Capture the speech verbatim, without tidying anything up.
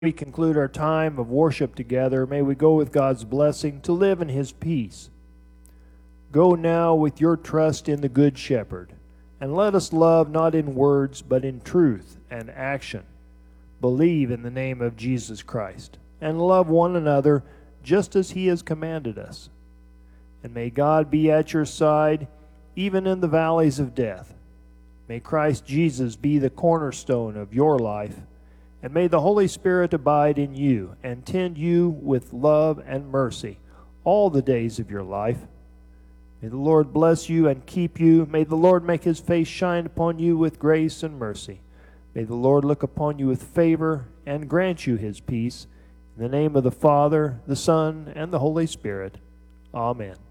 we conclude our time of worship together, may we go with God's blessing to live in His peace. Go now with your trust in the Good Shepherd, and let us love not in words, but in truth and action. Believe in the name of Jesus Christ, and love one another just as He has commanded us. And may God be at your side, even in the valleys of death. May Christ Jesus be the cornerstone of your life, and may the Holy Spirit abide in you and tend you with love and mercy all the days of your life. May the Lord bless you and keep you. May the Lord make His face shine upon you with grace and mercy. May the Lord look upon you with favor and grant you His peace. In the name of the Father, the Son, and the Holy Spirit. Amen.